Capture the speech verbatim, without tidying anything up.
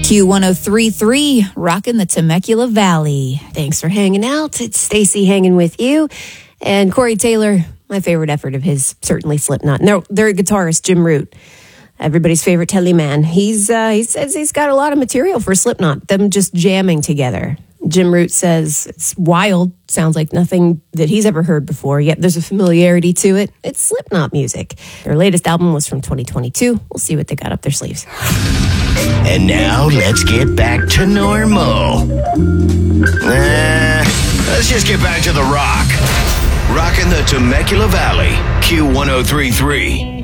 Q one oh three point three, rocking the Temecula Valley. Thanks for hanging out. It's Stacy hanging with you. And Corey Taylor, my favorite effort of his, certainly Slipknot. No, their guitarist, Jim Root, everybody's favorite telly man. He's, uh, he says he's got a lot of material for Slipknot, them just jamming together. Jim Root says it's wild, sounds like nothing that he's ever heard before, yet there's a familiarity to it. It's Slipknot music. Their latest album was from twenty twenty-two. We'll see what they got up their sleeves. And now let's get back to normal. Nah, let's just get back to the rock. Rocking the Temecula Valley, Q one oh three point three.